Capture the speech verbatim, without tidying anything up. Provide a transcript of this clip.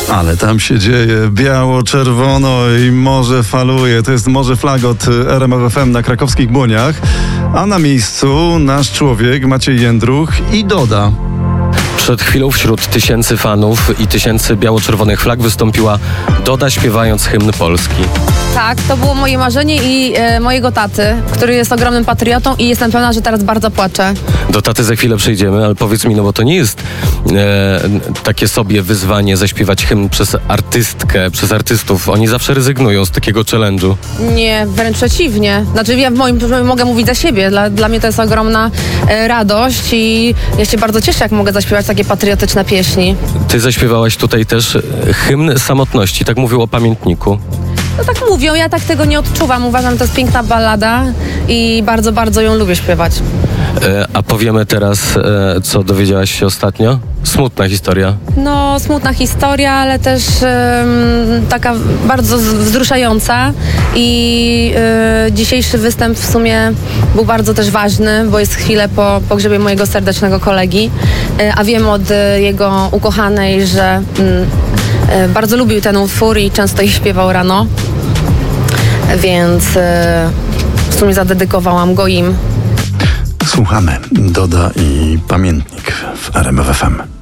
Ale tam się dzieje, biało-czerwono i morze faluje. To jest Morze Flag od R M F F M na krakowskich Błoniach. A na miejscu nasz człowiek Maciej Jędruch i Doda. Przed chwilą wśród tysięcy fanów i tysięcy biało-czerwonych flag wystąpiła Doda, śpiewając hymn Polski. Tak, to było moje marzenie i e, mojego taty, który jest ogromnym patriotą i jestem pewna, że teraz bardzo płaczę. Do taty za chwilę przejdziemy, ale powiedz mi, no bo to nie jest e, takie sobie wyzwanie zaśpiewać hymn przez artystkę, przez artystów. Oni zawsze rezygnują z takiego challenge'u. Nie, wręcz przeciwnie. Znaczy ja w moim mogę mówić za siebie. Dla, dla mnie to jest ogromna e, radość i ja się bardzo cieszę, jak mogę zaśpiewać takie patriotyczne pieśni. Ty zaśpiewałaś tutaj też hymn samotności, tak mówił o pamiętniku. No tak mówią, ja tak tego nie odczuwam. Uważam, że to jest piękna ballada i bardzo, bardzo ją lubię śpiewać. E, a powiemy teraz, e, co dowiedziałaś się ostatnio? Smutna historia. No, smutna historia, ale też um, taka bardzo wzruszająca i y, dzisiejszy występ w sumie był bardzo też ważny, bo jest chwilę po pogrzebie mojego serdecznego kolegi, y, a wiem od y, jego ukochanej, że y, y, bardzo lubił ten utwór i często ich śpiewał rano, więc y, w sumie zadedykowałam go im. Słuchamy Doda i Pamiętnik w R M F F M.